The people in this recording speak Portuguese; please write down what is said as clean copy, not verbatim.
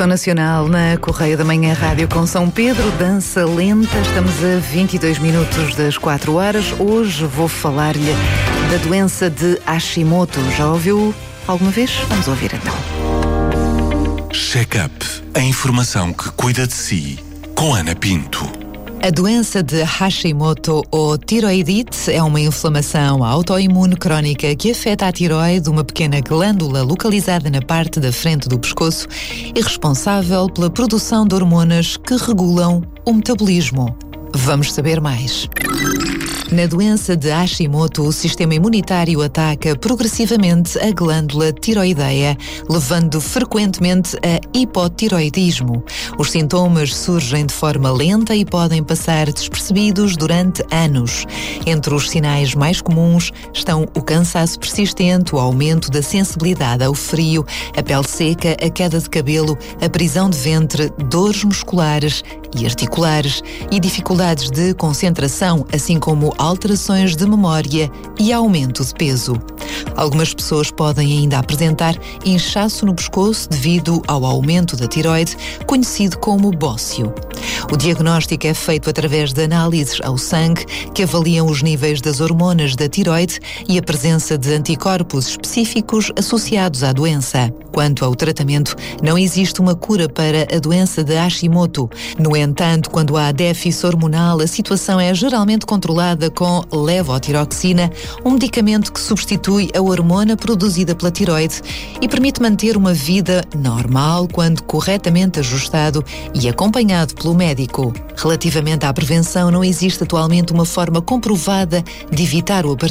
Som Nacional na Correia da Manhã Rádio com São Pedro, dança lenta. Estamos a 22 minutos das 4 horas. Hoje vou falar-lhe da doença de Hashimoto. Já ouviu alguma vez? Vamos ouvir então. Check-up. A informação que cuida de si. Com Ana Pinto. A doença de Hashimoto ou tiroidite é uma inflamação autoimune crónica que afeta a tiroide, uma pequena glândula localizada na parte da frente do pescoço e responsável pela produção de hormonas que regulam o metabolismo. Vamos saber mais. Na doença de Hashimoto, o sistema imunitário ataca progressivamente a glândula tiroideia, levando frequentemente a hipotiroidismo. Os sintomas surgem de forma lenta e podem passar despercebidos durante anos. Entre os sinais mais comuns estão o cansaço persistente, o aumento da sensibilidade ao frio, a pele seca, a queda de cabelo, a prisão de ventre, dores musculares e articulares e dificuldades de concentração, assim como alterações de memória e aumento de peso. Algumas pessoas podem ainda apresentar inchaço no pescoço devido ao aumento da tiroide, conhecido como bócio. O diagnóstico é feito através de análises ao sangue que avaliam os níveis das hormonas da tiroide e a presença de anticorpos específicos associados à doença. Quanto ao tratamento, não existe uma cura para a doença de Hashimoto. No entanto, quando há déficit hormonal, a situação é geralmente controlada com levotiroxina, um medicamento que substitui a hormona produzida pela tiroide e permite manter uma vida normal quando corretamente ajustado e acompanhado pelo médico. Relativamente à prevenção, não existe atualmente uma forma comprovada de evitar o aparecimento